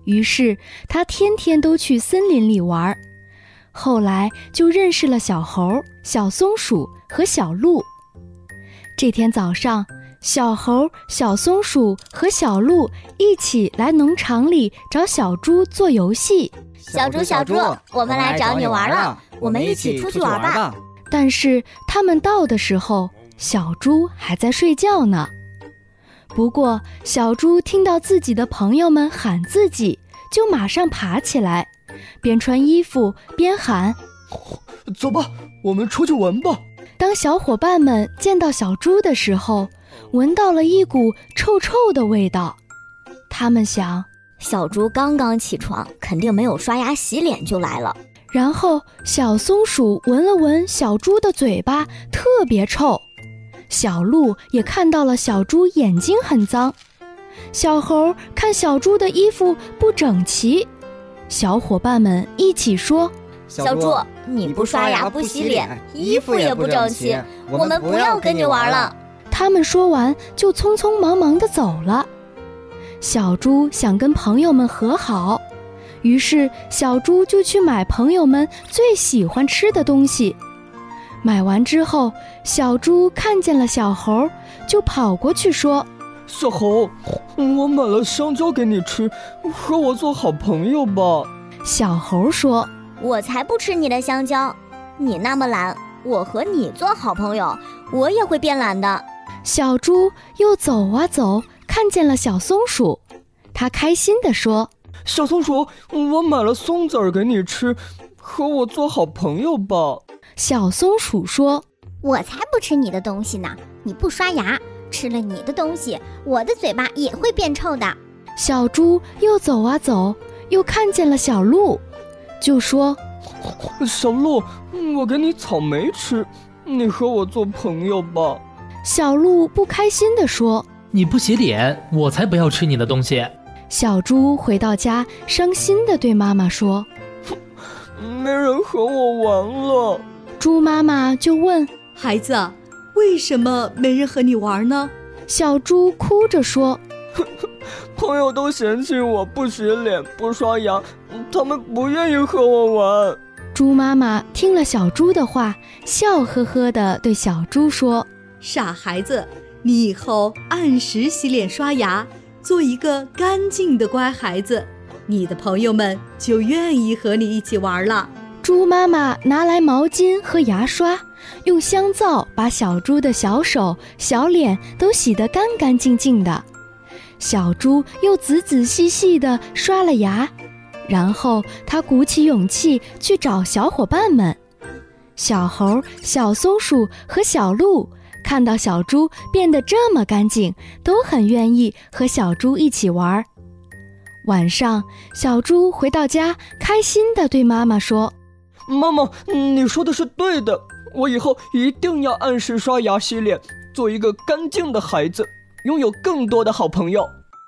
于是他天天都去森林里玩，后来就认识了小猴、小松鼠和小鹿。这天早上，小猴、小松鼠和小鹿一起来农场里找小猪做游戏。 小猪，我们来找你玩了，我们一起出去玩吧。 但是他们到的时候，小猪还在睡觉呢。不过小猪听到自己的朋友们喊自己，就马上爬起来，边穿衣服边喊： 走吧，我们出去玩吧。 当小伙伴们见到小猪的时候，闻到了一股臭臭的味道。他们想， 小猪刚刚起床，肯定没有刷牙洗脸就来了。 然后小松鼠闻了闻小猪的嘴巴，特别臭。小鹿也看到了小猪眼睛很脏。小猴看小猪的衣服不整齐。小伙伴们一起说： 小猪，你不刷牙不洗脸，衣服也不整齐，我们不要跟你玩了。 他们说完就匆匆忙忙地走了。小猪想跟朋友们和好，于是小猪就去买朋友们最喜欢吃的东西。买完之后，小猪看见了小猴，就跑过去说： 小猴，我买了香蕉给你吃，和我做好朋友吧。 小猴说： 我才不吃你的香蕉，你那么懒，我和你做好朋友，我也会变懒的。 小猪又走啊走，看见了小松鼠，他开心地说： 小松鼠，我买了松子儿给你吃，和我做好朋友吧。 小松鼠说： 我才不吃你的东西呢，你不刷牙，吃了你的东西，我的嘴巴也会变臭的。 小猪又走啊走，又看见了小鹿，就说： 小鹿，我给你草莓吃，你和我做朋友吧。 小鹿不开心地说： 你不洗脸，我才不要吃你的东西。 小猪回到家，伤心地对妈妈说： 没人和我玩了。 猪妈妈就问： 孩子，为什么没人和你玩呢？ 小猪哭着说： 朋友都嫌弃我不洗脸不刷牙，他们不愿意和我玩。 猪妈妈听了小猪的话，笑呵呵地对小猪说： 傻孩子，你以后按时洗脸刷牙，做一个干净的乖孩子，你的朋友们就愿意和你一起玩了。 猪妈妈拿来毛巾和牙刷，用香皂把小猪的小手、小脸都洗得干干净净的。小猪又仔仔细细地刷了牙，然后他鼓起勇气去找小伙伴们。小猴、小松鼠和小鹿看到小猪变得这么干净，都很愿意和小猪一起玩。晚上，小猪回到家，开心地对妈妈说： 妈妈，你说的是对的，我以后一定要按时刷牙洗脸，做一个干净的孩子，拥有更多的好朋友。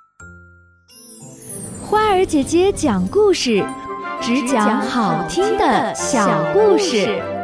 花儿姐姐讲故事，只讲好听的小故事。